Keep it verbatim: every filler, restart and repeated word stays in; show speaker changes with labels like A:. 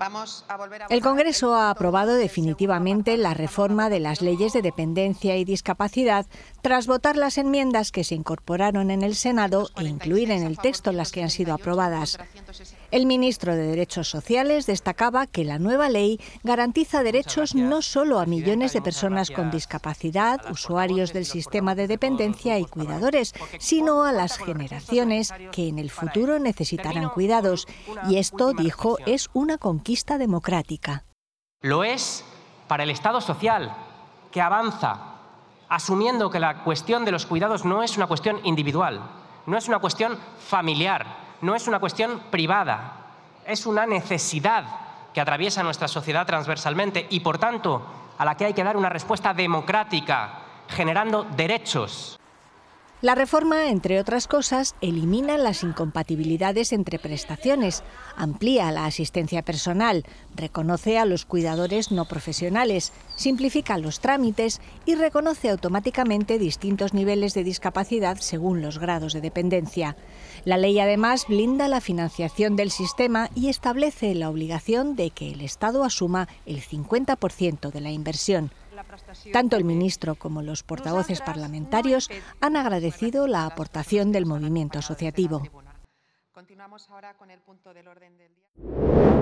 A: El Congreso ha aprobado definitivamente la reforma de las leyes de dependencia y discapacidad tras votar las enmiendas que se incorporaron en el Senado e incluir en el texto las que han sido aprobadas. El ministro de Derechos Sociales destacaba que la nueva ley garantiza derechos no solo a millones de personas con discapacidad, usuarios del sistema de dependencia y cuidadores, sino a las generaciones que en el futuro necesitarán cuidados. Y esto, dijo, es una conquista democrática.
B: Lo es para el Estado social, que avanza, asumiendo que la cuestión de los cuidados no es una cuestión individual, no es una cuestión familiar, no es una cuestión privada, es una necesidad que atraviesa nuestra sociedad transversalmente y, por tanto, a la que hay que dar una respuesta democrática, generando derechos.
A: La reforma, entre otras cosas, elimina las incompatibilidades entre prestaciones, amplía la asistencia personal, reconoce a los cuidadores no profesionales, simplifica los trámites y reconoce automáticamente distintos niveles de discapacidad según los grados de dependencia. La ley, además, blinda la financiación del sistema y establece la obligación de que el Estado asuma el cincuenta por ciento de la inversión. Tanto el ministro como los portavoces parlamentarios han agradecido la aportación del movimiento asociativo.